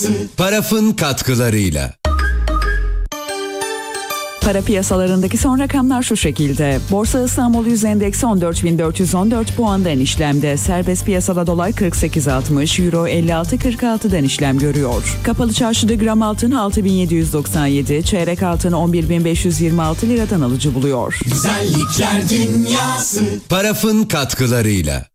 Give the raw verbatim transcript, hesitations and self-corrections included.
Paraf'ın katkılarıyla. Para piyasalarındaki son rakamlar şu şekilde. Borsa İstanbul Yüz Endeksi on dört bin dört yüz on dört puandan işlemde. Serbest piyasada dolar kırk sekiz altmış, euro elli altı kırk altıdan işlem görüyor. Kapalı çarşıda gram altın altı bin yedi yüz doksan yedi, çeyrek altın on bir bin beş yüz yirmi altı liradan alıcı buluyor. Güzellikler dünyası. Paraf'ın katkılarıyla.